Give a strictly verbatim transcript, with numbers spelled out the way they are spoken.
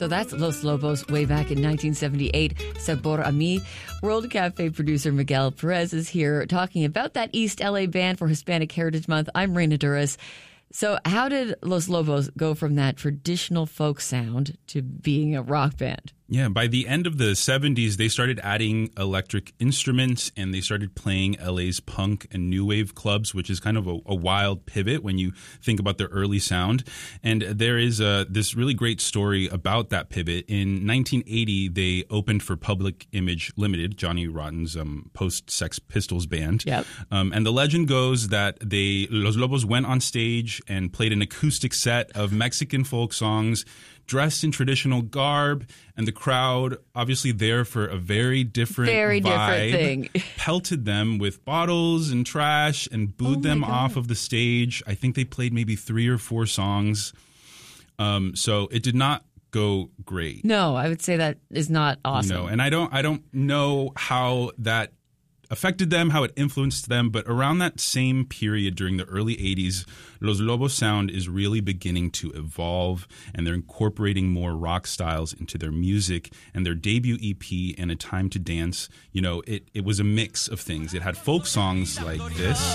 So that's Los Lobos way back in nineteen seventy-eight. Sabor a Mi. World Cafe producer Miguel Perez is here talking about that East L A band for Hispanic Heritage Month. I'm Reina Duras. So how did Los Lobos go from that traditional folk sound to being a rock band? Yeah, by the end of the seventies, they started adding electric instruments and they started playing L A's punk and new wave clubs, which is kind of a, a wild pivot when you think about their early sound. And there is a, this really great story about that pivot. In nineteen eighty, they opened for Public Image Limited, Johnny Rotten's um, post-Sex Pistols band. Yep. Um, and the legend goes that they Los Lobos went on stage and played an acoustic set of Mexican folk songs, dressed in traditional garb, and the crowd, obviously there for a very different very vibe, different thing. pelted them with bottles and trash and booed Oh them God. off of the stage. I think they played maybe three or four songs. Um, so it did not go great. No, I would say that is not awesome. You know, and I don't, I don't know how that affected them, how it influenced them, but around that same period during the early eighties, Los Lobos sound is really beginning to evolve, and they're incorporating more rock styles into their music. And their debut E P, And a Time to Dance, you know, it, it was a mix of things. It had folk songs like this.